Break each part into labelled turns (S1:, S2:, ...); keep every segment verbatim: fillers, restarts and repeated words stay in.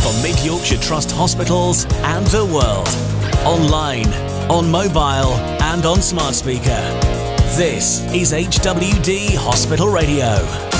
S1: from Mid-Yorkshire Trust hospitals and the world. Online, on mobile and on smart speaker. This is H W D Hospital Radio.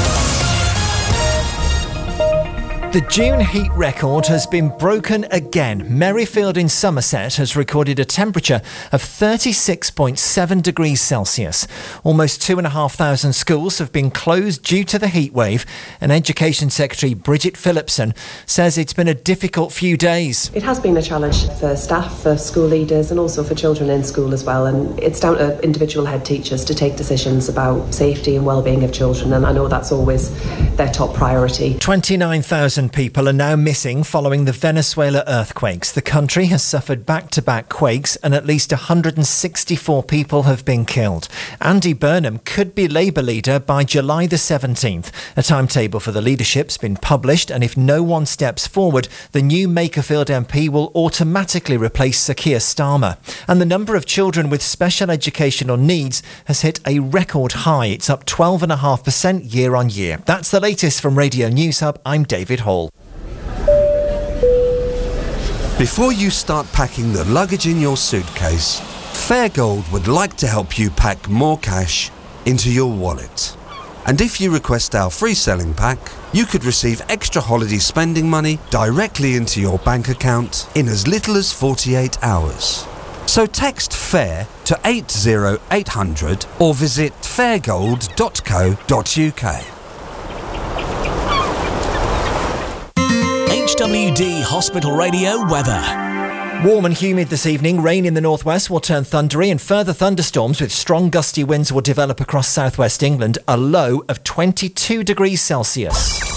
S2: The June heat record has been broken again. Merrifield in Somerset has recorded a temperature of thirty-six point seven degrees Celsius. Almost two and a half thousand schools have been closed due to the heat wave, and Education Secretary Bridget Phillipson says it's been a difficult few days.
S3: It has been a challenge for staff, for school leaders and also for children in school as well, and it's down to individual head teachers to take decisions about safety and well-being of children, and I know that's always their top priority.
S2: twenty-nine thousand people are now missing following the Venezuela earthquakes. The country has suffered back-to-back quakes and at least one hundred sixty-four people have been killed. Andy Burnham could be Labour leader by July the seventeenth. A timetable for the leadership's been published, and if no one steps forward, the new Makerfield M P will automatically replace Sir Keir Starmer. And the number of children with special educational needs has hit a record high. It's up twelve point five percent year on year. That's the latest from Radio News Hub. I'm David Hall.
S4: Before you start packing the luggage in your suitcase, Fairgold would like to help you pack more cash into your wallet. And if you request our free selling pack, you could receive extra holiday spending money directly into your bank account in as little as forty-eight hours. So text FAIR to eight zero eight hundred or visit fairgold dot co dot uk.
S1: H W D Hospital Radio weather.
S2: Warm and humid this evening. Rain in the northwest will turn thundery, and further thunderstorms with strong gusty winds will develop across southwest England. A low of twenty-two degrees Celsius.